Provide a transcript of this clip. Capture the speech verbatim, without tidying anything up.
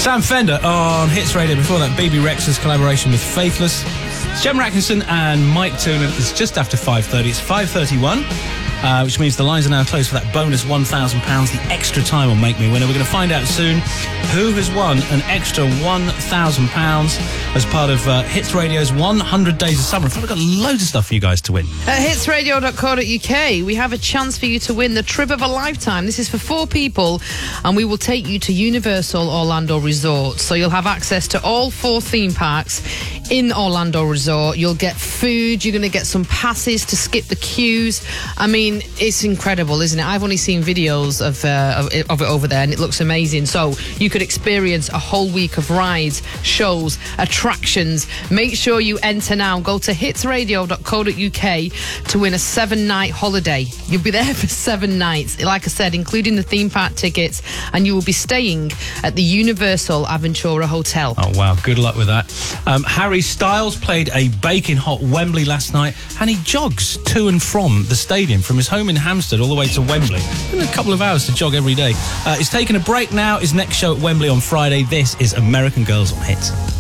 Sam Fender on Hits Radio. Before that, B B Rexha's collaboration with Faithless. It's Gemma Atkinson and Mike Toonan. It's just after five thirty. It's five thirty-one, uh, which means the lines are now closed for that bonus one thousand pounds, the extra time on Make Me Winner. We're going to find out soon who has won an extra one thousand pounds as part of uh, Hits Radio's one hundred Days of Summer. In fact, we've got loads of stuff for you guys to win. At hits radio dot co dot uk, we have a chance for you to win the trip of a lifetime. This is for four people, and we will take you to Universal Orlando Resort. So you'll have access to all four theme parks in Orlando Resort. You'll get food. You're going to get some passes to skip the queues. I mean, it's incredible, isn't it? I've only seen videos of, uh, of, it, of it over there, and it looks amazing. So you could experience a whole week of rides, shows, attractions. Make sure you enter now. Go to hits radio dot co dot uk to win a seven-night holiday. You'll be there for seven nights, like I said, including the theme park tickets, and you will be staying at the Universal Aventura Hotel. Oh, wow. Good luck with that. Um, Harry Styles played a baking hot Wembley last night, and he jogs to and from the stadium from his home in Hampstead all the way to Wembley. In a couple of hours to jog every day. Uh, he's taking a break now. His next show at Wembley on Friday. This is American Girls on Hits.